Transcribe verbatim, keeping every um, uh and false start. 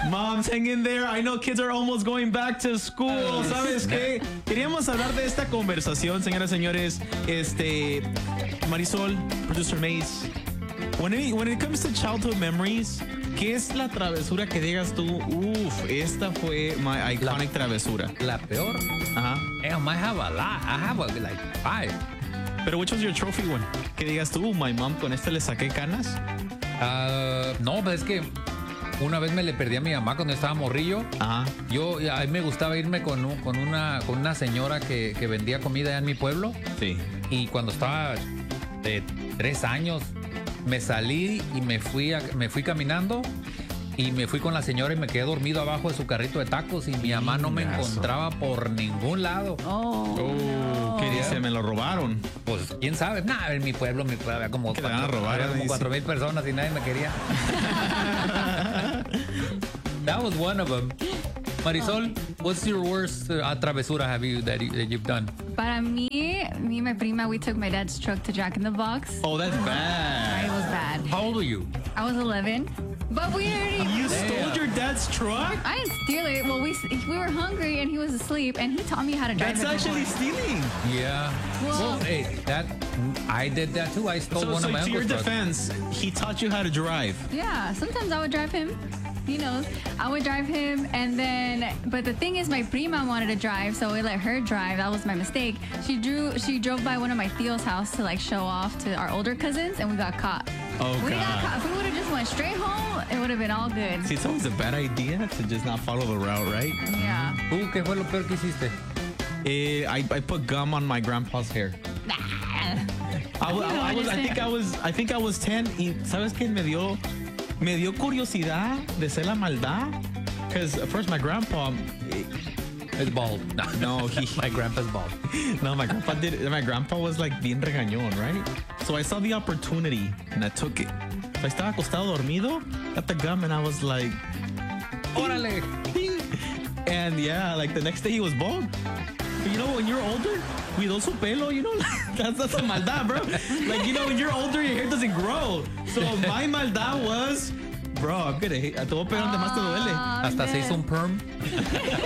Moms, hang in there. I know kids are almost going back to school. ¿Sabes qué? Queríamos hablar de esta conversación, señoras y señores. Este, Marisol, producer Mace. When it, when it comes to childhood memories, ¿qué es la travesura que digas tú? Uf, esta fue my iconic la, travesura. La peor? Ajá. Damn, I have a lot. I have a, like five. Pero which was your trophy one? Que digas tú, my mom, con este le saqué canas. Uh, no, pues es que una vez me le perdí a mi mamá cuando estaba morrillo. Ajá. Yo, a mí me gustaba irme con, un, con, una, con una señora que, que vendía comida allá en mi pueblo. Sí. Y cuando estaba de tres años, me salí y me fui, a, me fui caminando y me fui con la señora y me quedé dormido abajo de su carrito de tacos y mi mamá no me encontraba por ningún lado. Oh, oh ¿qué dice? ¿Me lo robaron? Pues quién sabe. Nah, en mi pueblo, mi pueblo había como, cuatro, van a robar, había como cuatro mil personas y nadie me quería. That was one of them. Marisol, what's your worst uh, travesura have you that, you that you've done? Para mí, me and my prima, we took my dad's truck to Jack in the Box. Oh, that's bad. It was bad. How old were you? I was eleven. But we already... You stole your dad's truck? I didn't steal it. Well, we we were hungry and he was asleep and he taught me how to drive. That's actually stealing. Yeah. Well, well, hey, that I did that too. I stole so, one so of my to uncle's your trucks. defense, he taught you how to drive. Yeah, sometimes I would drive him. He knows. I would drive him, and then, but the thing is, my prima wanted to drive, so we let her drive. That was my mistake. She drew, she drove by one of my tíos' house to like show off to our older cousins, and we got caught. Oh, we God. got caught. If we would have just went straight home, it would have been all good. See, it's always a bad idea to just not follow the route, right? Yeah. ¿Tú qué fue lo peor que hiciste? Eh, I, I put gum on my grandpa's hair. Nah. I, was, I, I, was, I think I was, I think I was ten. Y sabes qué me dio, me dio curiosidad de hacer la maldad. Because first my grandpa is bald. No, no, he, my grandpa's bald. No, my grandpa did. My grandpa was like bien regañón, right? So I saw the opportunity and I took it. So I estaba acostado dormido, got the gum, and I was like, órale. And yeah, like the next day he was bald. But you know, when you're older, cuidó su pelo, you know, that's, that's a maldad, bro. Like, you know, when you're older, your hair doesn't grow. So my maldad was, bro, I'm gonna hate, a todo pelo donde más te duele. Hasta se hizo un perm.